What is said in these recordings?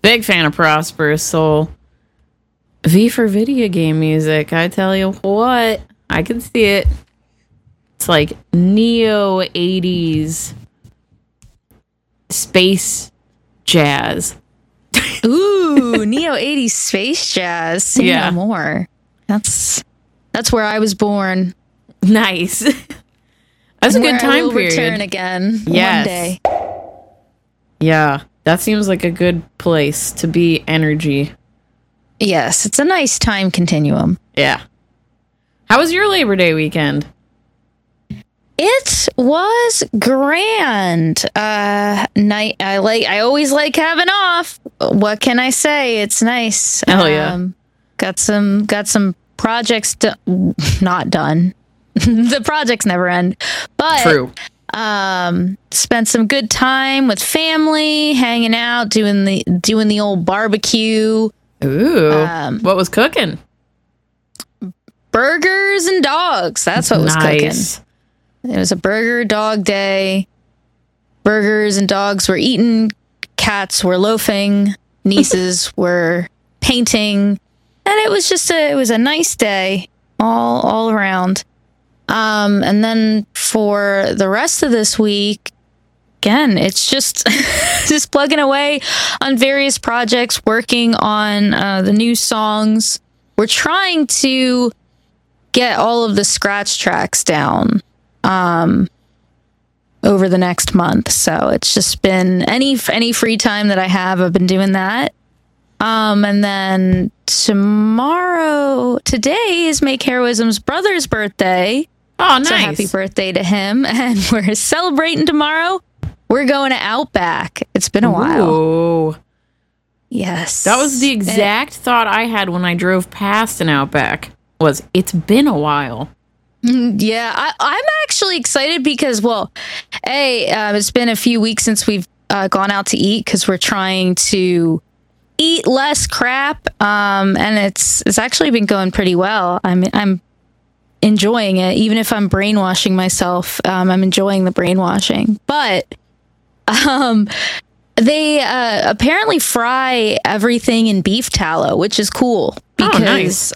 Big fan of Prosperous Soul. V for video game music. I tell you what, I can see it. It's like neo 80s space jazz. Ooh, neo 80s space jazz. Say no more. That's where I was born. Nice. That's a good time period. Return again one day. Yeah, that seems like a good place to be energy. Yes, it's a nice time continuum. Yeah. How was your Labor Day weekend? It was grand. I always like having off. What can I say? It's nice. Hell yeah. Got some projects not done. The projects never end. But true. Spent some good time with family, hanging out, doing the old barbecue. Ooh. What was cooking? Burgers and dogs. That's what was cooking. It was a burger dog day. Burgers and dogs were eaten. Cats were loafing. Nieces were painting. And it was a nice day all around. And then for the rest of this week, again, it's just just plugging away on various projects, working on the new songs. We're trying to get all of the scratch tracks down over the next month. So it's just been any free time that I have, I've been doing that. And then today is Make Heroism's brother's birthday. Oh, nice. So happy birthday to him. And we're celebrating tomorrow. We're going to Outback. It's been a while. Ooh. Yes. That was the exact thought I had when I drove past an Outback. It's been a while. Yeah, I'm actually excited because, it's been a few weeks since we've gone out to eat because we're trying to eat less crap. And it's actually been going pretty well. I'm enjoying it, even if I'm brainwashing myself. I'm enjoying the brainwashing, but they apparently fry everything in beef tallow, which is cool because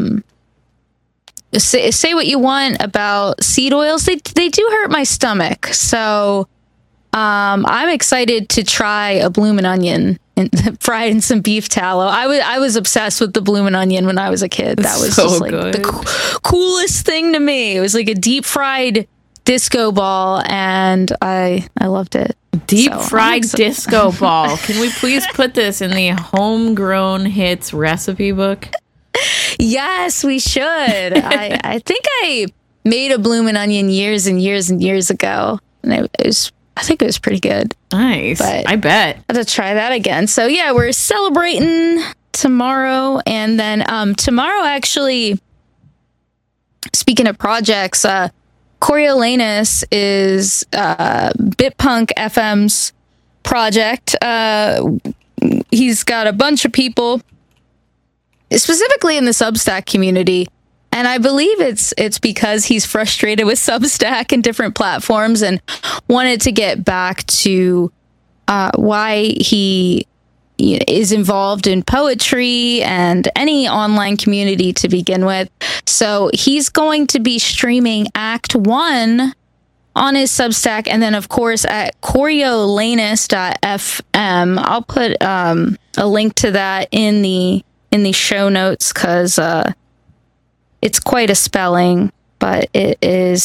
say what you want about seed oils, they do hurt my stomach. So I'm excited to try a bloomin' onion fried in some beef tallow. I was obsessed with the bloomin' onion when I was a kid. That was so just like good. The coolest thing to me. It was like a deep fried disco ball, and I loved it. Deep fried disco ball. Can we please put this in the Homegrown Hits recipe book? Yes, we should. I think I made a bloomin' onion years and years and years ago, and I think it was pretty good. Nice. But I bet. I have to try that again. So yeah, we're celebrating tomorrow, and then tomorrow, actually, speaking of projects, Coriolanus is Bitpunk FM's project. He's got a bunch of people, specifically in the Substack community, and I believe it's because he's frustrated with Substack and different platforms and wanted to get back to why he is involved in poetry and any online community to begin with. So he's going to be streaming Act 1 on his Substack, and then of course at coriolanus.fm. I'll put a link to that in the show notes because it's quite a spelling, but it is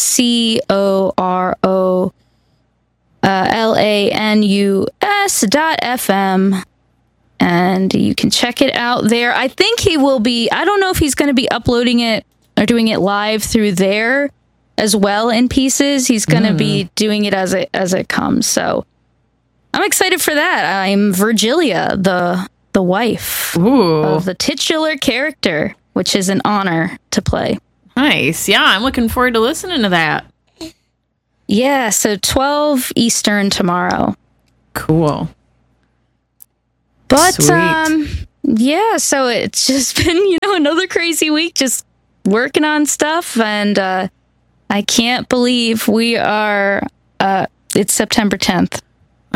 COROLANUS.FM. And you can check it out there. I think he will be, I don't know if he's going to be uploading it or doing it live through there as well in pieces. He's going to be doing it as it comes. So I'm excited for that. I'm Virgilia, the wife of the titular character, which is an honor to play. Nice. Yeah, I'm looking forward to listening to that. Yeah, so 12 Eastern tomorrow. Cool. But, yeah, so it's just been, another crazy week, just working on stuff. And I can't believe we are, it's September 10th.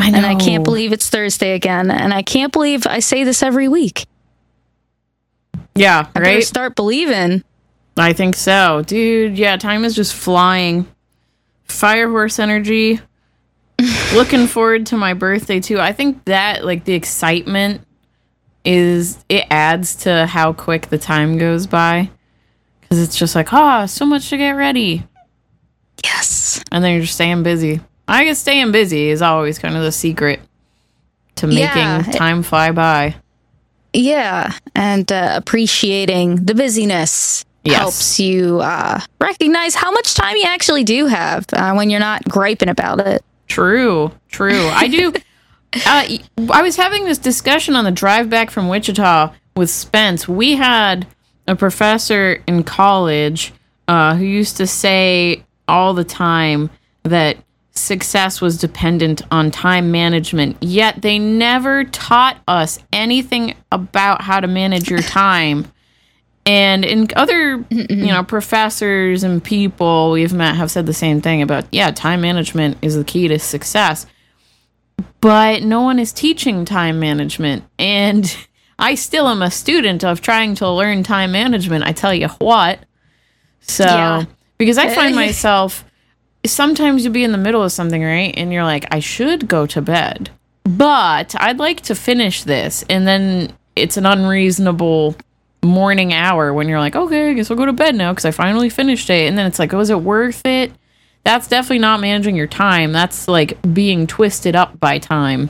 I know. And I can't believe it's Thursday again. And I can't believe I say this every week. Yeah, I better start believing. I think so. Dude, yeah, time is just flying. Firehorse energy. Looking forward to my birthday, too. I think that, like, the excitement it adds to how quick the time goes by. Because it's just like, so much to get ready. Yes. And then you're just staying busy. I guess staying busy is always kind of the secret to making time fly by. Yeah, and appreciating the busyness helps you recognize how much time you actually do have when you're not griping about it. True. I do. I was having this discussion on the drive back from Wichita with Spence. We had a professor in college who used to say all the time that success was dependent on time management, yet they never taught us anything about how to manage your time. And in other, professors and people we've met have said the same thing about, time management is the key to success. But no one is teaching time management. And I still am a student of trying to learn time management, I tell you what. So, because I find myself, sometimes you'll be in the middle of something, right? And you're like, I should go to bed, but I'd like to finish this. And then it's an unreasonable morning hour when you're like, okay, I guess I'll go to bed now because I finally finished it. And then it's like, was it worth it? That's definitely not managing your time. That's like being twisted up by time.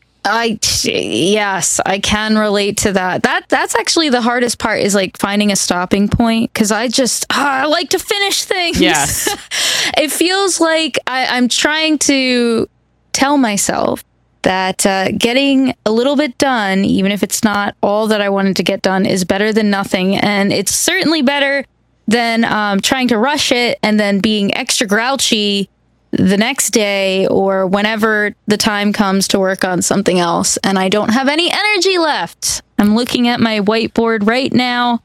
Yes, I can relate to that. That's actually the hardest part, is like finding a stopping point, because I like to finish things. Yes. It feels like I'm trying to tell myself that getting a little bit done, even if it's not all that I wanted to get done, is better than nothing. And it's certainly better than trying to rush it and then being extra grouchy the next day or whenever the time comes to work on something else and I don't have any energy left. I'm looking at my whiteboard right now.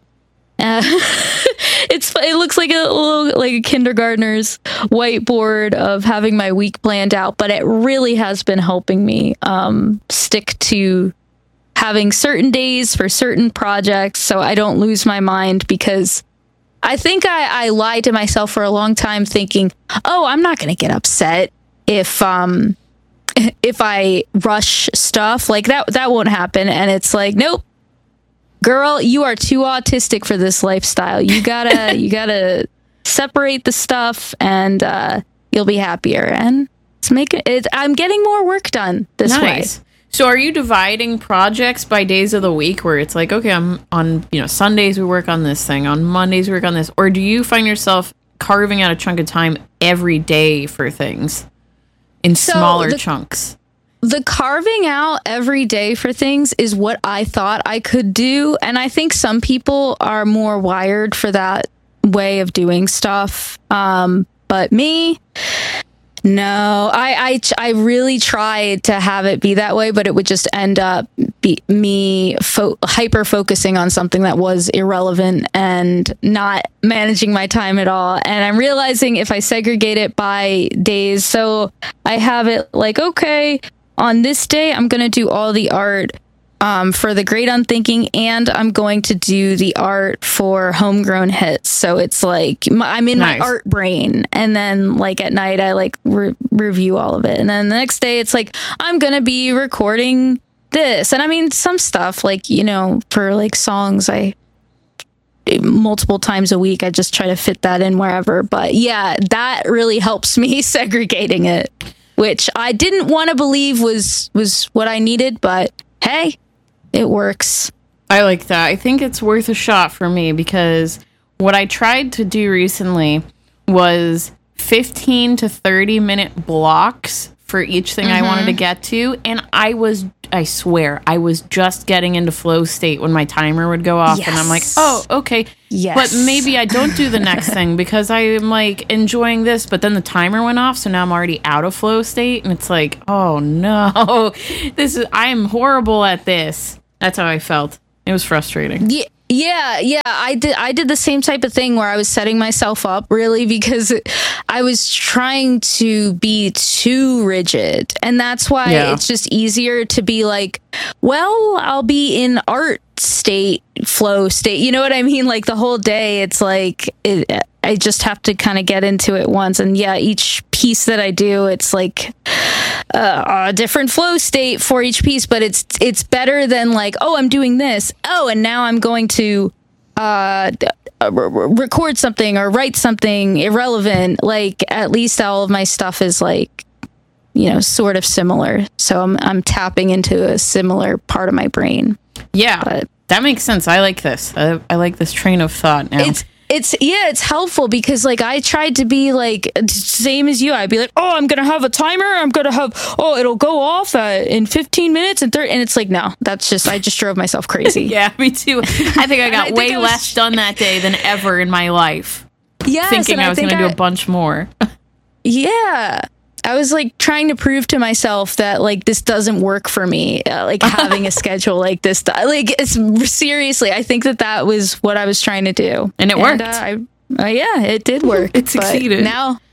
It looks like a kindergartner's whiteboard of having my week planned out, but it really has been helping me stick to having certain days for certain projects so I don't lose my mind, because I think I lied to myself for a long time thinking, I'm not going to get upset if I rush stuff. Like that won't happen. And it's like, nope, girl, you are too autistic for this lifestyle. You gotta separate the stuff and you'll be happier. And I'm getting more work done this way. So are you dividing projects by days of the week where it's like, okay, I'm on, Sundays we work on this thing, on Mondays we work on this, or do you find yourself carving out a chunk of time every day for things in smaller chunks? The carving out every day for things is what I thought I could do. And I think some people are more wired for that way of doing stuff. But me, no, I really tried to have it be that way, but it would just end up me hyper focusing on something that was irrelevant and not managing my time at all. And I'm realizing if I segregate it by days, so I have it like, okay, on this day, I'm going to do all the art for The Great Unthinking, and I'm going to do the art for Homegrown Hits. So it's like I'm in my art brain, and then like at night I like review all of it, and then the next day it's like I'm going to be recording this. And I mean, some stuff like, for like songs, multiple times a week I just try to fit that in wherever. But yeah, that really helps me segregating it, which I didn't want to believe was what I needed, but hey, it works. I like that. I think it's worth a shot for me, because what I tried to do recently was 15 to 30 minute blocks for each thing I wanted to get to. And I swear, I was just getting into flow state when my timer would go off. Yes. And I'm like, oh, okay. Yes. But maybe I don't do the next thing because I'm like enjoying this, but then the timer went off. So now I'm already out of flow state. And it's like, oh no, I'm horrible at this. That's how I felt. It was frustrating. Yeah, I did the same type of thing where I was setting myself up really because I was trying to be too rigid. And that's why it's just easier to be like, well, I'll be in art state, flow state. You know what I mean? Like the whole day, it's like, I just have to kind of get into it once. And yeah, each piece that I do, it's like a different flow state for each piece, but it's better than like, oh, I'm doing this. Oh, and now I'm going to record something or write something irrelevant. Like at least all of my stuff is like, you know, sort of similar. So I'm tapping into a similar part of my brain. Yeah, but that makes sense. I like this. I like this train of thought now. It's helpful because like I tried to be like same as you. I'd be like, oh, I'm gonna have a timer. It'll go off in 15 minutes and it's like, no, that's just I just drove myself crazy. Yeah, me too. I think I got way less done that day than ever in my life. Yes, thinking I was gonna do a bunch more. Yeah. I was like trying to prove to myself that like this doesn't work for me, like having a schedule like this. Like it's seriously, I think that was what I was trying to do, and it worked. Yeah, it did work. It succeeded.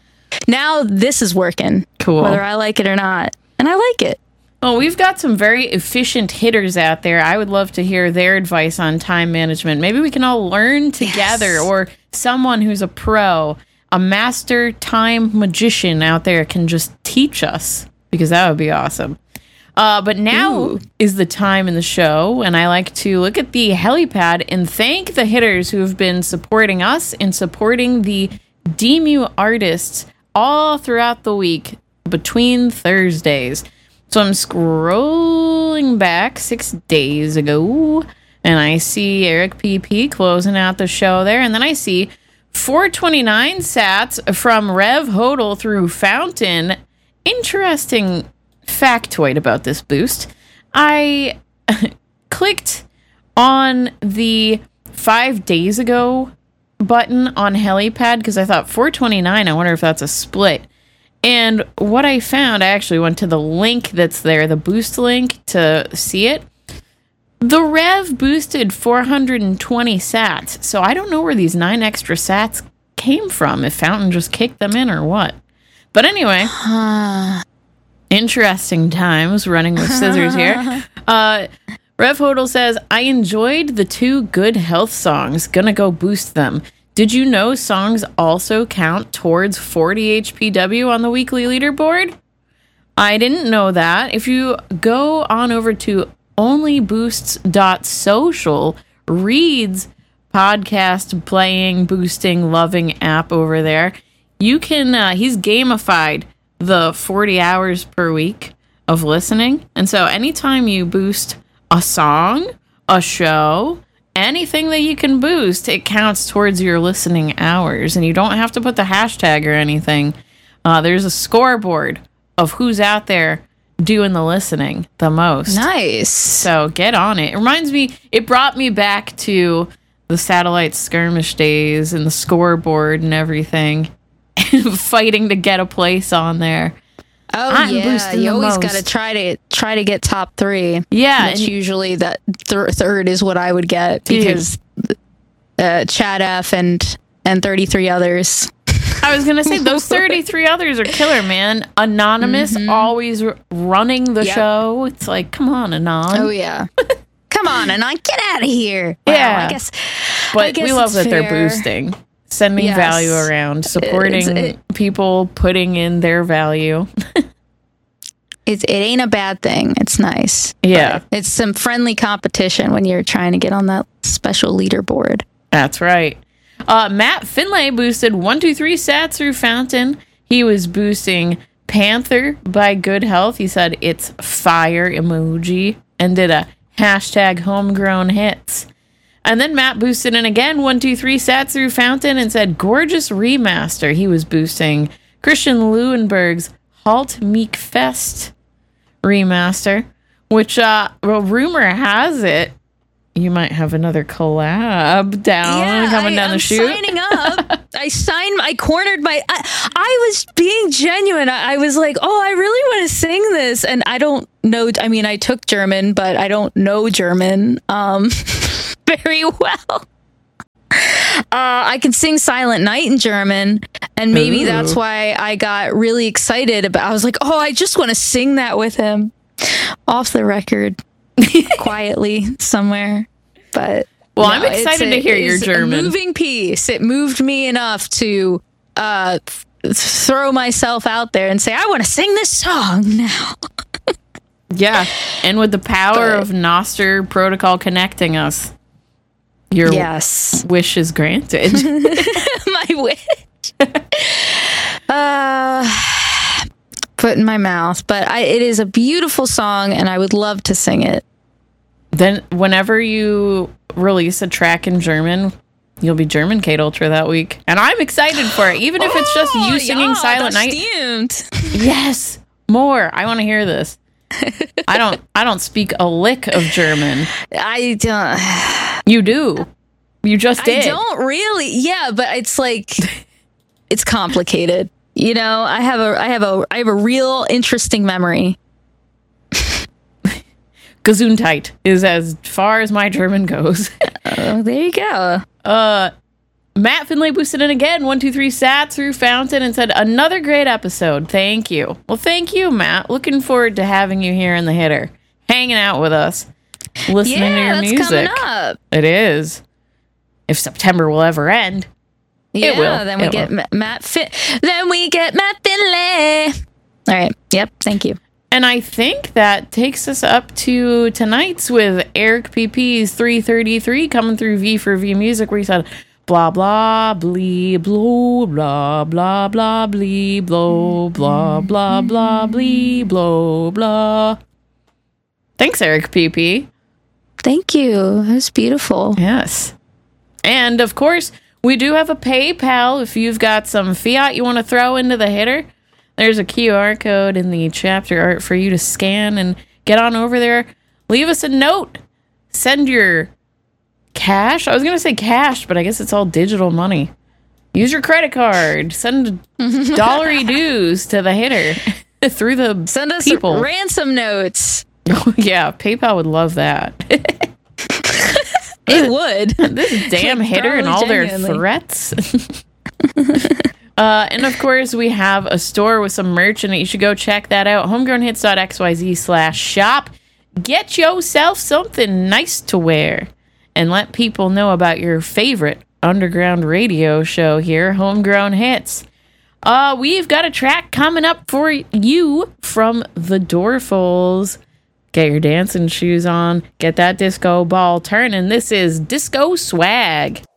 Now this is working. Cool, whether I like it or not, and I like it. Well, we've got some very efficient hitters out there. I would love to hear their advice on time management. Maybe we can all learn together, or someone who's a pro. A master time magician out there can just teach us, because that would be awesome. But now is the time in the show, and I like to look at the helipad and thank the hitters who have been supporting us and supporting the DMU artists all throughout the week between Thursdays. So I'm scrolling back 6 days ago, and I see Eric PP closing out the show there, and then I see 429 sats from Rev Hodel through Fountain. Interesting factoid about this boost. I clicked on the 5 days ago button on helipad because I thought 429, I wonder if that's a split. And what I found, I actually went to the link that's there, the boost link, to see it. The Rev boosted 420 sats, so I don't know where these 9 extra sats came from, if Fountain just kicked them in or what. But anyway, interesting times running with scissors here. Rev Hodel says, I enjoyed the 2 good health songs, gonna go boost them. Did you know songs also count towards 40 HPW on the weekly leaderboard? I didn't know that. If you go on over to onlyboosts.social, Reed's podcast playing, boosting, loving app over there, you can he's gamified the 40 hours per week of listening. And so anytime you boost a song, a show, anything that you can boost, it counts towards your listening hours, and you don't have to put the hashtag or anything. There's a scoreboard of who's out there doing the listening the most. Nice. So get on it. It reminds me, it brought me back to the satellite skirmish days and the scoreboard and everything. Fighting to get a place on there. Oh, yeah. You always got to try to get top 3. Yeah. That's usually that third is what I would get because Chad F and 33 others. I was going to say, those 33 others are killer, man. Anonymous, always running the show. It's like, come on, Anon. Oh, yeah. Come on, Anon, get out of here. Yeah. I guess we love that they're boosting, sending value around, supporting people, putting in their value. It ain't a bad thing. It's nice. Yeah. It's some friendly competition when you're trying to get on that special leaderboard. That's right. Matt Finlay boosted 123 sats through Fountain. He was boosting Panther by Good Health. He said it's fire emoji and did a hashtag homegrown hits. And then Matt boosted in again 123 sats through Fountain and said gorgeous remaster. He was boosting Christian Leuenberg's Halt Meek Fest remaster, which rumor has it you might have another collab coming down the chute. Signing up. I cornered my. I was being genuine. I was like, oh, I really want to sing this, and I don't know. I mean, I took German, but I don't know German. very well. I can sing Silent Night in German, and maybe that's why I got really excited about. I was like, "Oh, I just want to sing that with him, off the record, quietly somewhere." But well, I'm excited to hear your German. A moving piece. It moved me enough to throw myself out there and say, "I want to sing this song now." Yeah, and with the power of Noster Protocol connecting us. Your wish is granted. My wish. Put in my mouth. But it is a beautiful song, and I would love to sing it. Then whenever you release a track in German, you'll be German Kate Ultra that week. And I'm excited for it, even if it's just you singing Silent Night. Yes, more. I want to hear this. I don't speak a lick of German. I don't. You do. You just did. I don't really. Yeah, but it's like it's complicated. You know, I have a real interesting memory. Gesundheit is as far as my German goes. Oh, there you go. Matt Finlay boosted in again. 123 sat through Fountain and said, another great episode. Thank you. Well, thank you, Matt. Looking forward to having you here in the hitter, hanging out with us, listening to your music. Coming up. It is. If September will ever end, it will. Then we get Matt Finlay. All right. Yep. Thank you. And I think that takes us up to tonight's with Eric PP's 333 coming through V for V Music, where he said, blah, blah, blee, blow, blah, blah, blah, blee, blow, blah, blah, blah, blee, blow, blah. Thanks, Eric PP. Thank you. That was beautiful. Yes. And, of course, we do have a PayPal. If you've got some fiat you want to throw into the hitter, there's a QR code in the chapter art for you to scan and get on over there. Leave us a note. Send your cash. I was going to say cash, but I guess it's all digital money. Use your credit card. Send dollary dues to the hitter through the Send us people. Ransom notes. Oh, yeah, PayPal would love that. It would. This damn hitter and all their threats. And of course, we have a store with some merch in it. You should go check that out. homegrownhits.xyz/shop. Get yourself something nice to wear and let people know about your favorite underground radio show here, Homegrown Hits. We've got a track coming up for you from the Dorfles. Get your dancing shoes on. Get that disco ball turning. This is Disco Swag.